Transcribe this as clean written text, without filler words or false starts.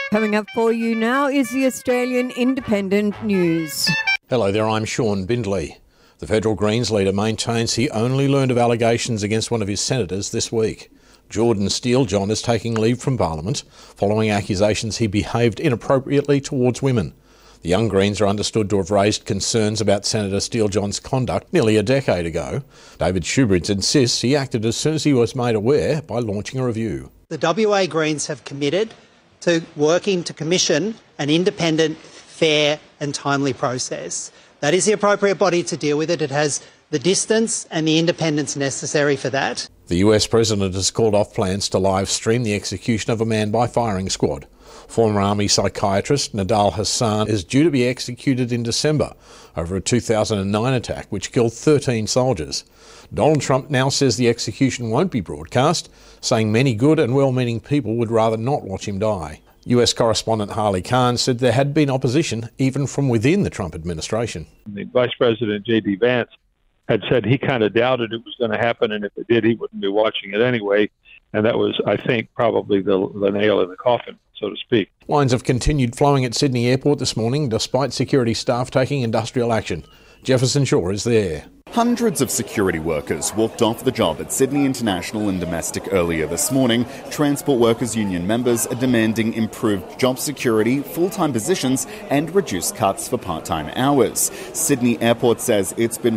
Coming up for you now is the Australian Independent News. Hello there, I'm Sean Bindley. The federal Greens leader maintains he only learned of allegations against one of his senators this week. Jordan Steelejohn is taking leave from Parliament following accusations he behaved inappropriately towards women. The Young Greens are understood to have raised concerns about Senator Steelejohn's conduct nearly a decade ago. David Shoebridge insists he acted as soon as he was made aware by launching a review. The WA Greens have committed to working to commission an independent, fair and timely process. That is the appropriate body to deal with it. It has the distance and the independence necessary for that. The US President has called off plans to live stream the execution of a man by firing squad. Former Army psychiatrist Nidal Hasan is due to be executed in December over a 2009 attack which killed 13 soldiers. Donald Trump now says the execution won't be broadcast, saying many good and well-meaning people would rather not watch him die. US correspondent Harley Khan said there had been opposition even from within the Trump administration. The Vice President J.D. Vance had said he kind of doubted it was going to happen, and if it did, he wouldn't be watching it anyway. And that was, I think, probably the nail in the coffin, so to speak. Lines have continued flowing at Sydney Airport this morning, despite security staff taking industrial action. Jefferson Shaw is there. Hundreds of security workers walked off the job at Sydney International and Domestic earlier this morning. Transport Workers Union members are demanding improved job security, full-time positions and reduced cuts for part-time hours. Sydney Airport says it's been